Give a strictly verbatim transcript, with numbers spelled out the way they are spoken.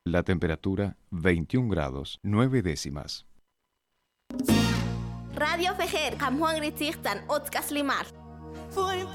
La temperatura veintiún grados, nueve décimas. Radio Fejer, Juan Gritzigtan, Otzkas Limar.